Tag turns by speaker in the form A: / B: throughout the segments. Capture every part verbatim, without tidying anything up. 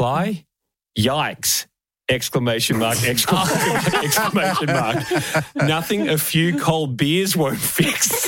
A: reply, yikes, exclamation mark, exclamation, exclamation mark. Nothing a few cold beers won't fix.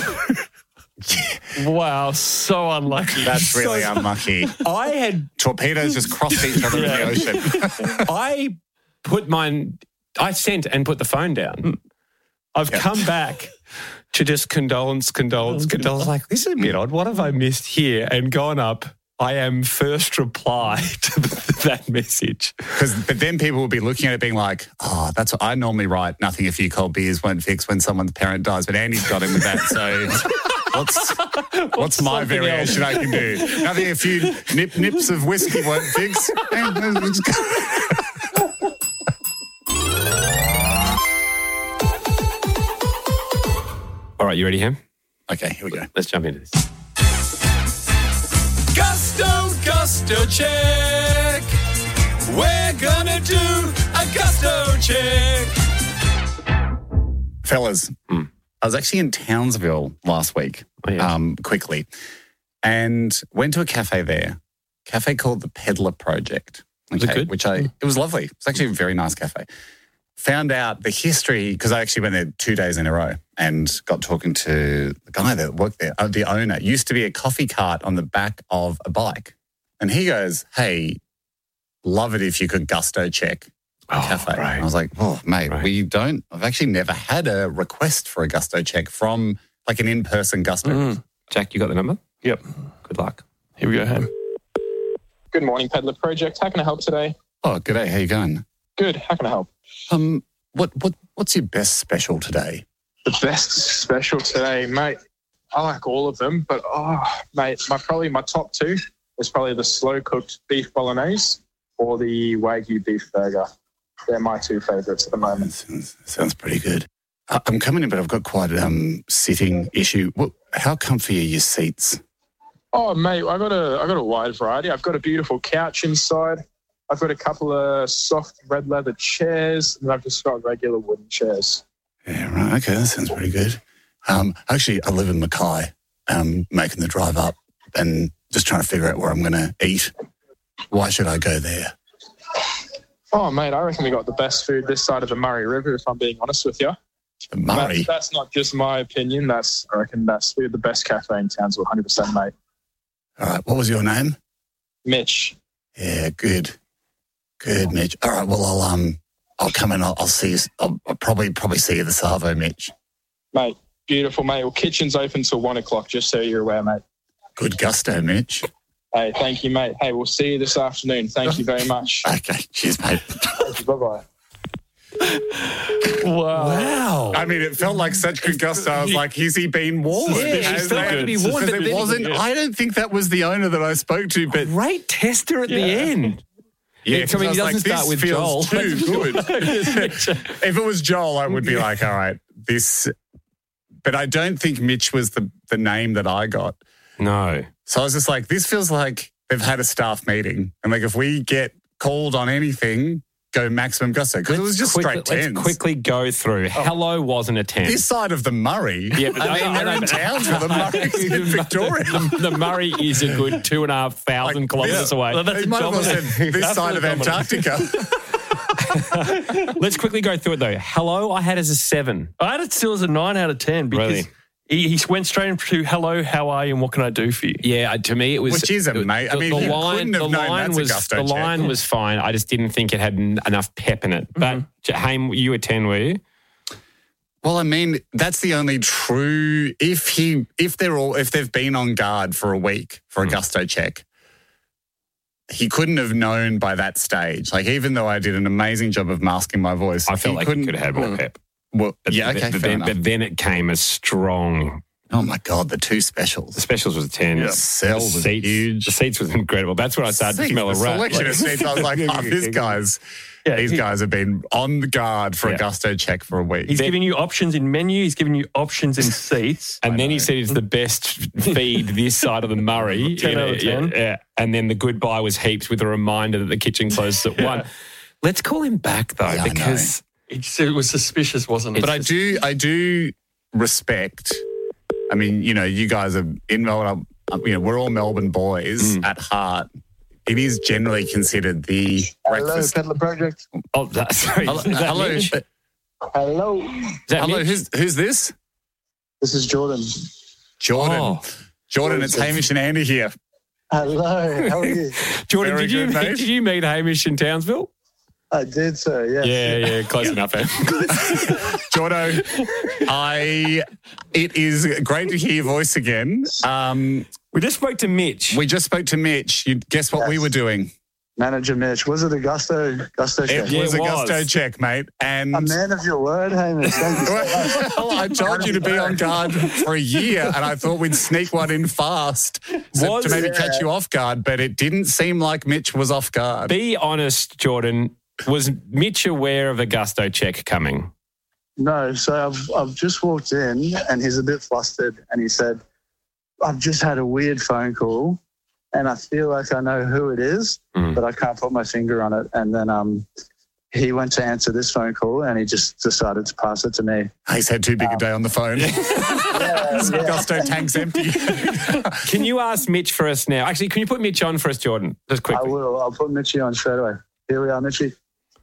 B: Wow, so unlucky.
C: That's really so unlucky.
A: I had...
C: Torpedoes just crossed each other yeah. in the ocean.
A: I put mine... I sent and put the phone down. I've yep. come back to just condolence, condolence, condolence. Like, this is a bit odd. What have I missed here? And gone up, I am first reply to the, that message.
C: Because, but then people will be looking at it being like, oh, that's what I normally write. Nothing a few cold beers won't fix when someone's parent dies. But Andy's got him with that. So what's, what's, what's my variation else? I can do? Nothing a few nip nips of whiskey won't fix.
A: All right, you ready, Ham?
C: Okay, here we go.
A: Let's jump into this.
D: Gusto, Gusto check. We're gonna do a Gusto check.
C: Fellas, mm. I was actually in Townsville last week, oh, yeah. um, quickly, and went to a cafe there, cafe called the Peddler Project. Okay,
A: was it good?
C: Which I, it was lovely. It's actually a very nice cafe. Found out the history, because I actually went there two days in a row and got talking to the guy that worked there, uh, the owner. Used to be a coffee cart on the back of a bike. And he goes, hey, love it if you could Gusto check a oh, cafe. Right. And I was like, oh, mate, right. we don't, I've actually never had a request for a Gusto check from like an in-person Gusto.
A: Mm. Jack, you got the number?
B: Yep.
A: Good luck.
B: Here we go, Ham.
E: Good morning, Peddler Project. How can I help today?
C: Oh, good day. How you going?
E: Good. How can I help?
C: Um, what what what's your best special today?
E: The best special today, mate. I like all of them, but oh, mate, my probably my top two is probably the slow cooked beef bolognese or the Wagyu beef burger. They're my two favourites at the moment.
C: Sounds, sounds pretty good. Uh, I'm coming in, but I've got quite a um, sitting issue. What, how comfy are your seats?
E: Oh, mate, I got a I got a wide variety. I've got a beautiful couch inside. I've got a couple of soft red leather chairs, and I've just got regular wooden chairs.
C: Yeah, right. Okay, that sounds pretty good. Um, actually, I live in Mackay, um, making the drive up and just trying to figure out where I'm going to eat. Why should I go there?
E: Oh, mate, I reckon we got the best food this side of the Murray River, if I'm being honest with you.
C: The Murray?
E: That's, that's not just my opinion. That's I reckon that's we're the best cafe in Townsville, one hundred percent, mate.
C: All right, what was your name?
E: Mitch.
C: Yeah, good. Good, Mitch. All right, well, I'll um, I'll come in. I'll, I'll see you. I'll, I'll probably probably see you at the Savo, Mitch.
E: Mate, beautiful, mate. Well, kitchen's open till one o'clock, just so you're aware, mate.
C: Good gusto, Mitch.
E: Hey, thank you, mate. Hey, we'll see you this afternoon. Thank you very much.
C: Okay, cheers, mate.
E: Thank you. Bye-bye.
B: Wow.
C: Wow. I mean, it felt like such good gusto. I was like, has he been warned?
A: Yeah, he's felt to be warned.
C: Because it wasn't, yeah. I don't think that was the owner that I spoke to, but...
A: Great tester at
B: yeah.
A: the end.
C: Yeah,
A: yeah I mean, he doesn't
C: like,
A: start with Joel.
C: Too good. If it was Joel, I would be like, all right, this... But I don't think Mitch was the, the name that I got.
A: No.
C: So I was just like, this feels like they've had a staff meeting. And like, if we get called on anything... go maximum gusto, because it was just
A: quickly,
C: straight tens.
A: Let's quickly go through. Oh. Hello wasn't a ten.
C: This side of the Murray.
A: Yeah,
C: but I mean, they're in Townsville. The Murray's in Victoria.
A: The, the Murray is a good two and a half thousand like kilometres
C: this,
A: away.
C: Well, that's might have well said this that's side of Antarctica.
A: Let's quickly go through it, though. Hello, I had as a seven.
B: I had it still as a nine out of ten because...
A: Really?
B: He, he went straight into hello, how are you, and what can I do for you?
A: Yeah, to me it was...
C: Which is a mate. I mean,
A: the
C: you
A: line,
C: couldn't have
A: the
C: known
A: line
C: that's
A: was,
C: a gusto
A: The
C: check.
A: line was fine. I just didn't think it had n- enough pep in it. But, mm-hmm. Haim, you were ten, were you?
C: Well, I mean, that's the only true... If he, if they're all, if they've been on guard for a week for a mm. gusto check, he couldn't have known by that stage. Like, even though I did an amazing job of masking my voice,
A: I felt
C: he
A: like
C: couldn't,
A: he could have had more pep.
C: Well,
A: but
C: yeah, okay,
A: but
C: fair
A: then,
C: enough.
A: But then it came as strong...
C: Oh, my God, the two specials.
A: The specials was a ten.
C: Yeah. The cell was
A: seats,
C: huge.
A: The seats was incredible. That's when I started
C: seats,
A: to smell a rat.
C: The selection
A: like,
C: of seats, I was like, oh, this guy's... Yeah, these he, guys have been on guard for yeah. a gusto check for a week.
B: He's
C: then,
B: giving you options in menu. He's giving you options in seats.
A: And I then know. He said it's the best feed this side of the Murray.
B: ten out of ten.
A: Yeah, yeah. And then the goodbye was heaps with a reminder that the kitchen closes at one. Let's call him back, though,
C: yeah,
A: because...
B: It was suspicious, wasn't it?
C: But I do, I do respect... I mean, you know, you guys are in Melbourne. You know, we're all Melbourne boys mm. at heart. it is generally considered the
E: Hello,
C: breakfast.
E: Peddler Project.
B: Oh, that, sorry.
C: Hello,
B: Is that
C: hello,
B: Mitch?
C: uh,
E: Hello.
B: Is that
C: hello.
B: Mitch?
C: Who's who's this?
E: This is Jordan.
C: Jordan.
B: Oh.
C: Jordan, it's Hamish and Andy here.
E: Hello. How are you?
A: Jordan,
C: Very
A: did you
C: good, mate.
A: did you meet Hamish in Townsville?
E: I did, sir. Yes.
A: Yeah, yeah, close enough. Eh?
C: Jordo, I. It is great to hear your voice again. Um,
B: We just spoke to Mitch.
C: we just spoke to Mitch. You guess what
E: Yes.
C: we were doing?
E: Manager Mitch. Was it a gusto gusto check?
C: It
B: Yeah,
C: was
B: it
C: a
B: was.
C: gusto check, mate. And
E: A man of your word, Hamish. Thank you so much.
C: well, I told you to be on guard for a year, and I thought we'd sneak one in fast so-
B: Was-
C: to maybe
E: Yeah.
C: catch you off guard. But it didn't seem like Mitch was off guard.
A: Be honest, Jordan. Was Mitch aware of a gusto check coming?
E: No, so I've I've just walked in and he's a bit flustered and he said, I've just had a weird phone call and I feel like I know who it is,
A: Mm.
E: but I can't put my finger on it. And then um he went to answer this phone call and he just decided to pass it to me.
C: He's had too big a day on the phone.
E: Yeah, yeah.
C: Gusto tank's empty.
A: Can you ask Mitch for us now? Actually, can you put Mitch on for us, Jordan? Just
E: I
A: quickly.
E: will. I'll put Mitchie on straight away. Here we are, Mitchie.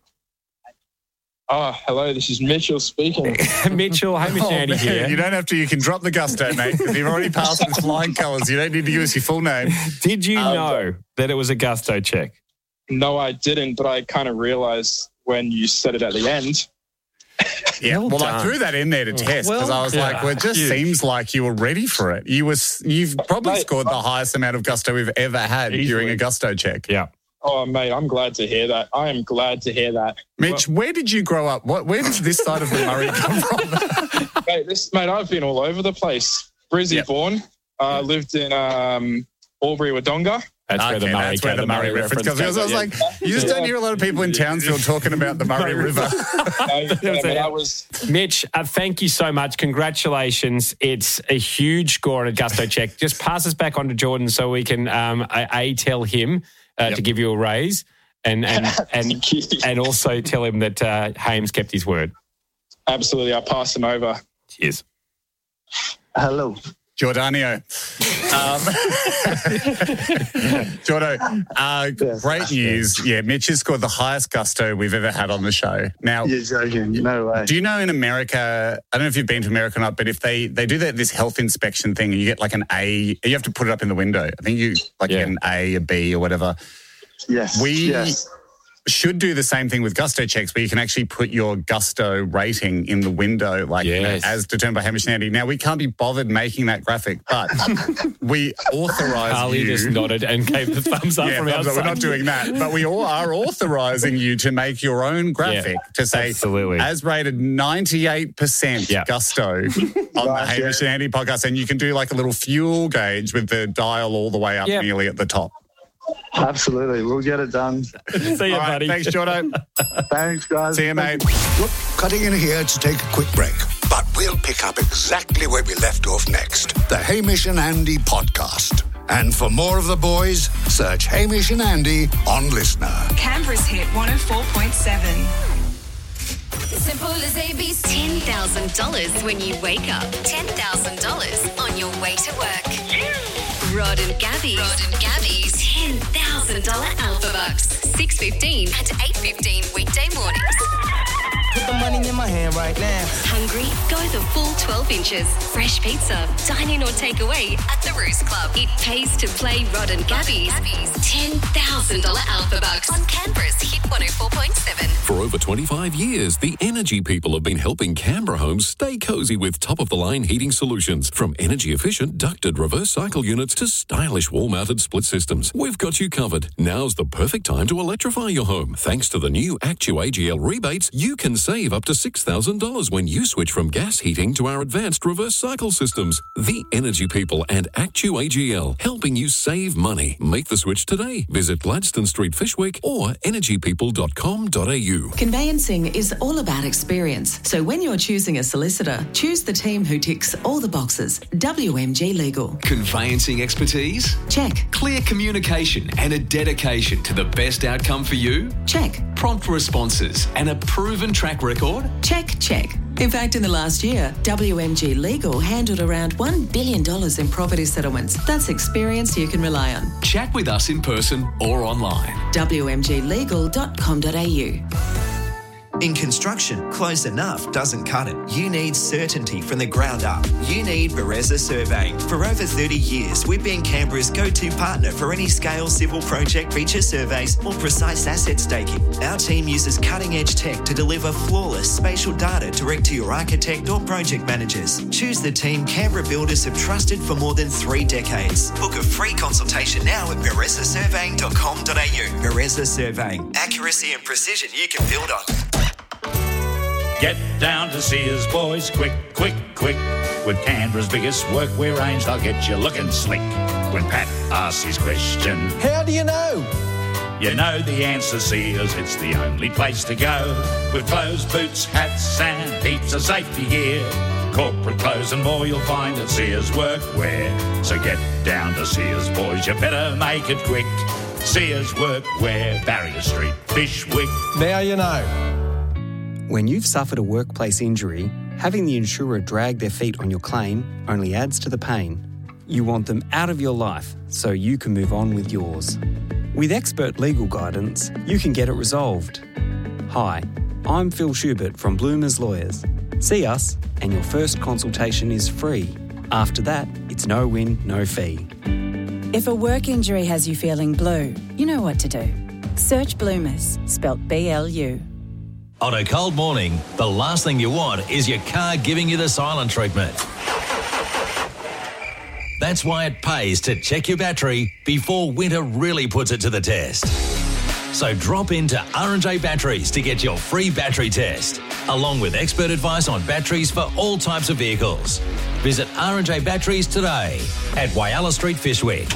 E: Oh, hello. This is Mitchell speaking.
A: Mitchell, Hamish
C: Oh,
A: and Andy
C: man,
A: here.
C: you don't have to. You can drop the gusto, mate, because you've already passed with flying colours. You don't need to give us your full name.
A: Did you
E: Um,
A: know that it was a gusto check?
E: No, I didn't, but I kind of realized when you said it at the end.
C: Yeah,
A: Well
C: well, I
A: done.
C: threw that in there to test because
A: Well
C: I was like,
A: done.
C: well, it just
A: Huge.
C: seems like you were ready for it. You was, you've probably
E: Mate,
C: scored the highest amount of gusto we've ever had
A: Easily.
C: during a gusto check.
A: Yeah.
E: Oh, mate, I'm glad to hear that. I am glad to hear that.
C: Mitch, where did you grow up? What, where does this side of the Murray come from?
E: Mate, this mate, I've been all over the place. Brizzy
C: Yep.
E: born, uh, lived in um, Albury Wodonga.
A: That's where the
C: Okay,
A: Murray,
C: that's where
A: came-
C: the Murray reference comes. Because I was like, you just don't hear a lot of people in Townsville talking about the Murray River.
E: Uh, yeah, but I was
A: Mitch, uh, thank you so much. Congratulations. It's a huge score on a gusto check. Just pass us back on to Jordan so we can um, a, a tell him uh,
C: Yep.
A: to give you a raise and and and,
E: Thank you.
A: and also tell him that uh, Hames kept his word.
E: absolutely. I passed him over.
A: Cheers.
E: Hello.
C: Giordano. Um, Giordo, uh,
E: Yes.
C: great news. Yeah, Mitch has scored the highest gusto we've ever had on the show. Now,
E: You're joking. No way.
C: do you know in America, I don't know if you've been to America or not, but if they, they do that, this health inspection thing, and you get like an A, you have to put it up in the window. I think you like
A: Yeah.
C: get an A, a B, or whatever.
E: Yes.
C: We
E: yes.
C: should do the same thing with gusto checks, where you can actually put your gusto rating in the window, like you know,
A: Yes.
C: as determined by Hamish and Andy. Now, we can't be bothered making that graphic, but we authorise
A: Harley
C: you.
A: just nodded and gave the thumbs up
C: Yeah,
A: from
C: thumbs up.
A: outside.
C: We're not doing that, but we all are authorising you to make your own graphic to say,
A: absolutely.
C: as rated ninety-eight percent
A: Yeah.
C: gusto on the
E: Right,
C: Hamish
E: yeah.
C: and Andy podcast, and you can do like a little fuel gauge with the dial all the way up
A: Yep.
C: nearly at the top.
E: Absolutely. We'll get it done.
A: See you,
C: All right,
A: buddy.
C: thanks, Jordan.
E: Thanks, guys.
C: See you, mate.
F: Whoop, cutting in here to take a quick break. But we'll pick up exactly where we left off next. The Hamish and Andy podcast. And for more of the boys, search Hamish and Andy on Listener.
G: Canberra's hit one oh four point seven.
H: Simple as A B C. ten thousand dollars when you wake up. ten thousand dollars on your way to work. Rod and Gabby's. Rod and Gabby's ten thousand dollars Alpha Bucks. six fifteen and eight fifteen weekday mornings.
I: Put the money in my hand right now.
H: Hungry? Go the full twelve inches. Fresh pizza. Dine in or take away at the Roost Club. It pays to play Rod and Gabby's. ten thousand dollars Alpha Bucks on Canberra's hit one oh four point seven.
J: For over twenty-five years, the Energy People have been helping Canberra homes stay cozy with top-of-the-line heating solutions. From energy-efficient ducted reverse cycle units to stylish wall-mounted split systems. We've got you covered. Now's the perfect time to electrify your home. Thanks to the new ActuAGL rebates, you can save up to six thousand dollars when you switch from gas heating to our advanced reverse cycle systems. The Energy People and ActuAGL, helping you save money. Make the switch today. Visit Gladstone Street, Fishwick or energy people dot com dot a u.
K: Conveyancing is all about experience. So when you're choosing a solicitor, choose the team who ticks all the boxes. W M G Legal.
D: Conveyancing expertise,
K: Check.
D: clear communication and a dedication to the best outcome for you,
K: Check.
D: prompt responses and a proven track record.
K: Check, check. In fact, in the last year, W M G Legal handled around one billion dollars in property settlements. That's experience you can rely on.
D: Chat with us in person or online.
K: w m g legal dot com dot a u.
L: In construction, close enough doesn't cut it. You need certainty from the ground up. You need Bereza Surveying. For over thirty years, we've been Canberra's go-to partner for any scale civil project feature surveys or precise asset staking. Our team uses cutting-edge tech to deliver flawless spatial data direct to your architect or project managers. Choose the team Canberra builders have trusted for more than three decades. Book a free consultation now at bereza surveying dot com dot a u. Bereza Surveying. Accuracy and precision you can build on.
M: Get down to Sears, boys, quick, quick, quick. With Canberra's biggest workwear range, they'll get you looking slick. When Pat asks his question,
N: how do you know?
M: You know the answer, Sears, it's the only place to go. With clothes, boots, hats and heaps of safety gear. Corporate clothes and more you'll find at Sears Workwear. So get down to Sears, boys, you better make it quick. Sears Workwear, Barrier Street, Fishwick.
N: Now you know.
O: When you've suffered a workplace injury, having the insurer drag their feet on your claim only adds to the pain. You want them out of your life so you can move on with yours. With expert legal guidance, you can get it resolved. Hi, I'm Phil Schubert from Bloomers Lawyers. See us and your first consultation is free. After that, it's no win, no fee.
P: If a work injury has you feeling blue, you know what to do. Search Bloomers, spelt B L U.
Q: On a cold morning, the last thing you want is your car giving you the silent treatment. That's why it pays to check your battery before winter really puts it to the test. So drop into R and J Batteries to get your free battery test, along with expert advice on batteries for all types of vehicles. Visit R and J Batteries today at Whyalla Street, Fishwick.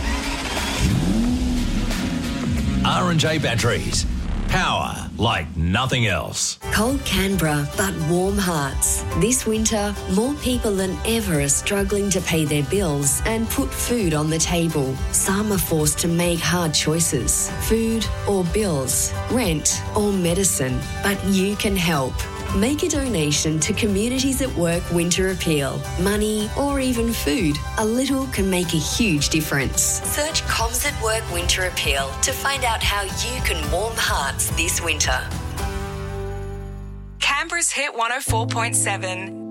Q: R and J Batteries. Power like nothing else.
H: Cold Canberra, but warm hearts. This winter, more people than ever are struggling to pay their bills and put food on the table. Some are forced to make hard choices. Food or bills, rent or medicine. But you can help. Make a donation to Communities at Work Winter Appeal. Money or even food. A little can make a huge difference. Search Comms at Work Winter Appeal to find out how you can warm hearts this winter.
G: Canberra's Hit one oh four point seven.